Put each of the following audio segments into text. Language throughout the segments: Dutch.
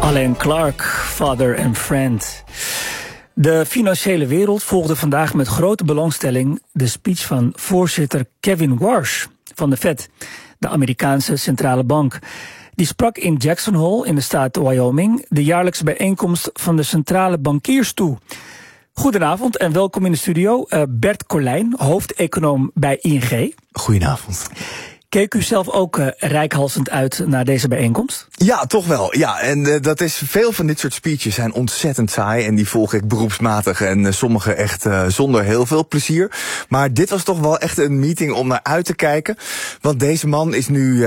Alain Clark, Father and Friend. De financiële wereld volgde vandaag met grote belangstelling de speech van voorzitter Kevin Warsh van de Fed, de Amerikaanse centrale bank. Die sprak in Jackson Hole in de staat Wyoming de jaarlijkse bijeenkomst van de centrale bankiers toe. Goedenavond en welkom in de studio. Bert Colijn, hoofdeconoom bij ING. Goedenavond. Keek u zelf ook reikhalzend uit naar deze bijeenkomst? Ja, toch wel. Ja, en dat is veel van dit soort speeches zijn ontzettend saai en die volg ik beroepsmatig en sommige echt zonder heel veel plezier. Maar dit was toch wel echt een meeting om naar uit te kijken, want deze man is nu,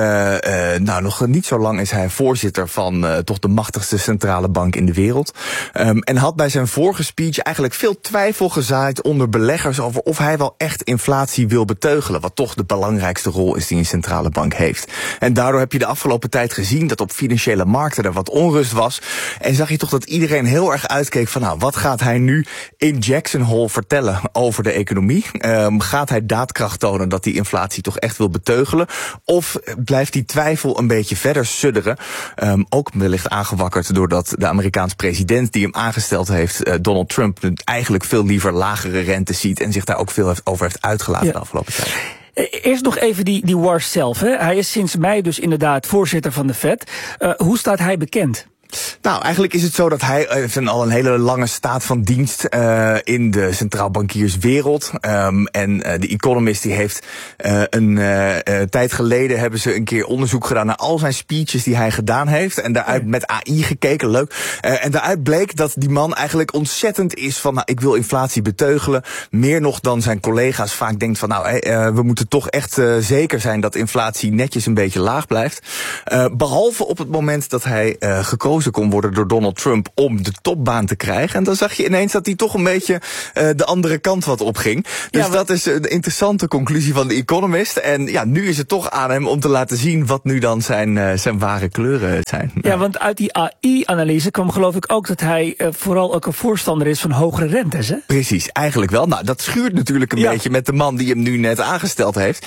nog niet zo lang is hij voorzitter van toch de machtigste centrale bank in de wereld. En had bij zijn vorige speech eigenlijk veel twijfel gezaaid onder beleggers over of hij wel echt inflatie wil beteugelen, wat toch de belangrijkste rol is die een centrale bank heeft. En daardoor heb je de afgelopen tijd gezien dat op financiële markten er wat onrust was. En zag je toch dat iedereen heel erg uitkeek van, nou, wat gaat hij nu in Jackson Hole vertellen over de economie? Gaat hij daadkracht tonen dat die inflatie toch echt wil beteugelen? Of blijft die twijfel een beetje verder sudderen? Ook wellicht aangewakkerd doordat de Amerikaanse president die hem aangesteld heeft, Donald Trump, eigenlijk veel liever lagere rente ziet en zich daar ook veel over heeft uitgelaten de afgelopen tijd. Eerst nog even die Warsh zelf. Hè. Hij is sinds mei dus inderdaad voorzitter van de Fed. Hoe staat hij bekend? Nou, eigenlijk is het zo dat hij heeft al een hele lange staat van dienst in de centraalbankierswereld. En de Economist die heeft een tijd geleden hebben ze een keer onderzoek gedaan naar al zijn speeches die hij gedaan heeft. En daaruit met AI gekeken, leuk. En daaruit bleek dat die man eigenlijk ontzettend is van, nou, ik wil inflatie beteugelen. Meer nog dan zijn collega's vaak denkt van, nou, we moeten toch echt zeker zijn dat inflatie netjes een beetje laag blijft. Behalve op het moment dat hij gekozen kon worden door Donald Trump om de topbaan te krijgen. En dan zag je ineens dat hij toch een beetje de andere kant wat opging. Dus ja, dat is een interessante conclusie van de Economist. En ja, nu is het toch aan hem om te laten zien wat nu dan zijn ware kleuren zijn. Ja, want uit die AI-analyse kwam geloof ik ook dat hij vooral ook een voorstander is van hogere rentes, hè? Precies, eigenlijk wel. Nou, dat schuurt natuurlijk een beetje met de man die hem nu net aangesteld heeft.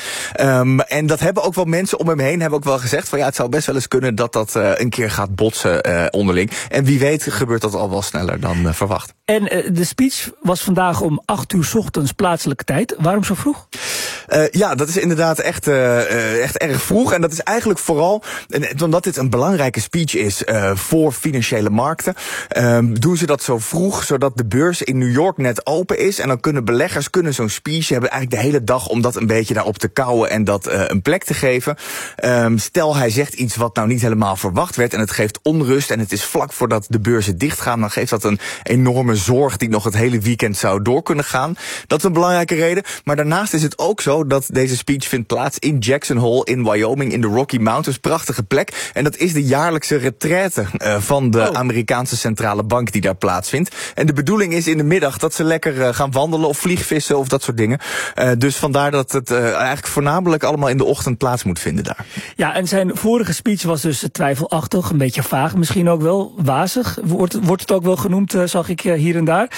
En dat hebben ook wel mensen om hem heen hebben ook wel gezegd van, ja, het zou best wel eens kunnen dat dat een keer gaat botsen onderling. En wie weet gebeurt dat al wel sneller dan verwacht. En de speech was vandaag om 8:00 ochtends plaatselijke tijd. Waarom zo vroeg? Ja, dat is inderdaad echt erg vroeg. En dat is eigenlijk vooral omdat dit een belangrijke speech is voor financiële markten. Doen ze dat zo vroeg, zodat de beurs in New York net open is. En dan kunnen beleggers zo'n speech hebben eigenlijk de hele dag om dat een beetje daarop te kouwen en dat een plek te geven. Stel hij zegt iets wat nou niet helemaal verwacht werd en het geeft onrust en het is vlak voordat de beurzen dichtgaan, dan geeft dat een enorme zorg die nog het hele weekend zou door kunnen gaan. Dat is een belangrijke reden. Maar daarnaast is het ook zo dat deze speech vindt plaats in Jackson Hole in Wyoming in de Rocky Mountains. Prachtige plek. En dat is de jaarlijkse retraite van de Amerikaanse centrale bank die daar plaatsvindt. En de bedoeling is in de middag dat ze lekker gaan wandelen of vliegvissen of dat soort dingen. Dus vandaar dat het eigenlijk voornamelijk allemaal in de ochtend plaats moet vinden daar. Ja, en zijn vorige speech was dus twijfelachtig, een beetje vaag, misschien ook wel wazig. Wordt het ook wel genoemd, zag ik hier en daar.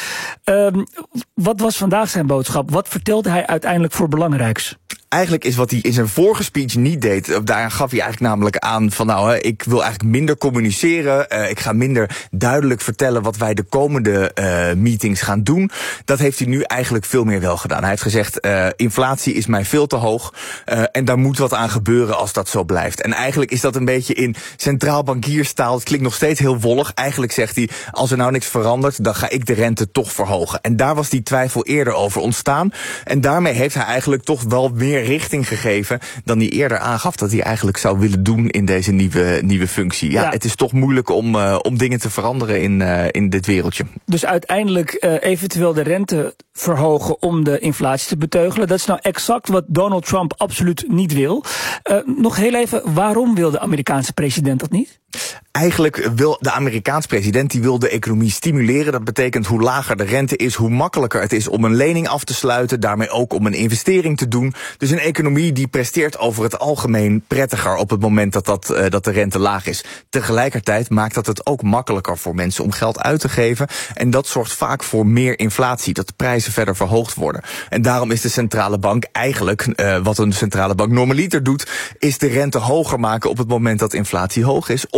Wat was vandaag zijn boodschap? Wat vertelde hij uiteindelijk voor belangrijks? Eigenlijk is wat hij in zijn vorige speech niet deed. Daar gaf hij eigenlijk namelijk aan van, nou, ik wil eigenlijk minder communiceren. Ik ga minder duidelijk vertellen wat wij de komende meetings gaan doen. Dat heeft hij nu eigenlijk veel meer wel gedaan. Hij heeft gezegd, inflatie is mij veel te hoog. En daar moet wat aan gebeuren als dat zo blijft. En eigenlijk is dat een beetje in centraal bankierstaal. Het klinkt nog steeds heel wollig. Eigenlijk zegt hij, als er nou niks verandert, dan ga ik de rente toch verhogen. En daar was die twijfel eerder over ontstaan. En daarmee heeft hij eigenlijk toch wel meer richting gegeven dan hij eerder aangaf dat hij eigenlijk zou willen doen in deze nieuwe functie. Ja, het is toch moeilijk om dingen te veranderen in dit wereldje. Dus uiteindelijk eventueel de rente verhogen om de inflatie te beteugelen. Dat is nou exact wat Donald Trump absoluut niet wil. Nog heel even, waarom wil de Amerikaanse president dat niet? Eigenlijk wil de Amerikaanse president die wil de economie stimuleren. Dat betekent hoe lager de rente is, hoe makkelijker het is om een lening af te sluiten. Daarmee ook om een investering te doen. Dus een economie die presteert over het algemeen prettiger op het moment dat de rente laag is. Tegelijkertijd maakt dat het ook makkelijker voor mensen om geld uit te geven. En dat zorgt vaak voor meer inflatie, dat de prijzen verder verhoogd worden. En daarom is de centrale bank eigenlijk, wat een centrale bank normaliter doet, is de rente hoger maken op het moment dat inflatie hoog is, om daarmee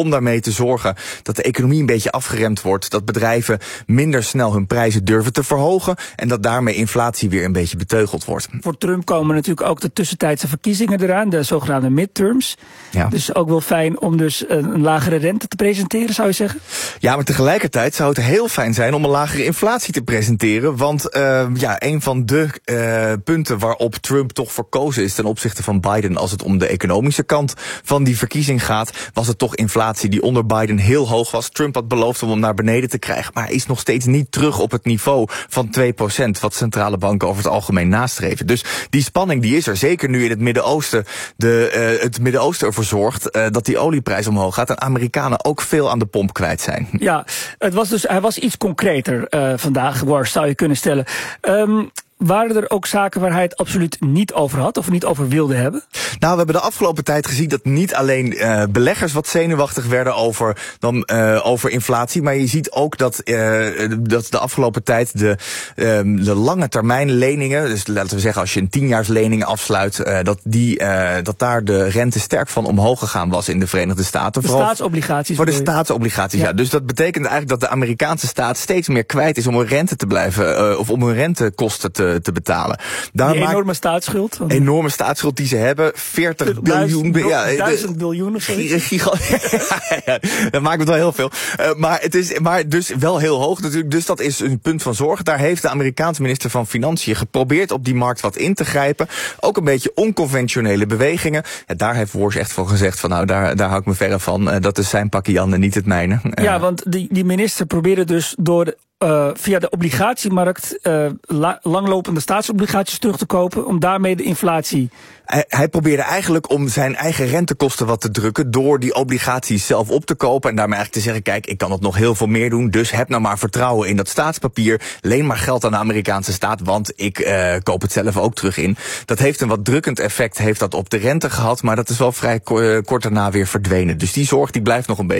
te zorgen dat de economie een beetje afgeremd wordt, dat bedrijven minder snel hun prijzen durven te verhogen en dat daarmee inflatie weer een beetje beteugeld wordt. Voor Trump komen natuurlijk ook de tussentijdse verkiezingen eraan, de zogenaamde midterms. Ja. Dus ook wel fijn om dus een lagere rente te presenteren, zou je zeggen? Ja, maar tegelijkertijd zou het heel fijn zijn om een lagere inflatie te presenteren, want een van de punten waarop Trump toch verkozen is ten opzichte van Biden als het om de economische kant van die verkiezing gaat, was het toch inflatie die onder Biden heel hoog was. Trump had beloofd om hem naar beneden te krijgen, maar hij is nog steeds niet terug op het niveau van 2%, wat centrale banken over het algemeen nastreven. Dus die spanning die is er, zeker nu in het Midden-Oosten het Midden-Oosten ervoor zorgt dat die olieprijs omhoog gaat en Amerikanen ook veel aan de pomp kwijt zijn. Ja, hij was iets concreter vandaag, Warsh, zou je kunnen stellen. Waren er ook zaken waar hij het absoluut niet over had of niet over wilde hebben? Nou, we hebben de afgelopen tijd gezien dat niet alleen beleggers wat zenuwachtig werden over inflatie, maar je ziet ook dat de afgelopen tijd de lange termijn leningen, dus laten we zeggen als je een 10-jaarslening afsluit, dat daar de rente sterk van omhoog gegaan was in de Verenigde Staten. De staatsobligaties. Voor de staatsobligaties, ja. Dus dat betekent eigenlijk dat de Amerikaanse staat steeds meer kwijt is om hun rente te blijven, of om hun rentekosten te betalen. Die enorme staatsschuld. Enorme staatsschuld die ze hebben. 40 biljoen. 1000 biljoen of zoiets. Dat maakt het wel heel veel. Maar dus wel heel hoog natuurlijk. Dus dat is een punt van zorg. Daar heeft de Amerikaanse minister van Financiën geprobeerd op die markt wat in te grijpen. Ook een beetje onconventionele bewegingen. Ja, daar heeft Warsh echt van gezegd van nou, daar hou ik me verre van. Dat is zijn pakje Jan en niet het mijne. Ja, want die minister probeerde dus via de obligatiemarkt langlopende staatsobligaties terug te kopen, om daarmee de inflatie. Hij probeerde eigenlijk om zijn eigen rentekosten wat te drukken door die obligaties zelf op te kopen en daarmee eigenlijk te zeggen, kijk, ik kan het nog heel veel meer doen, dus heb nou maar vertrouwen in dat staatspapier, leen maar geld aan de Amerikaanse staat, want ik koop het zelf ook terug in. Dat heeft een wat drukkend effect, heeft dat op de rente gehad, maar dat is wel vrij kort daarna weer verdwenen. Dus die zorg die blijft nog een beetje.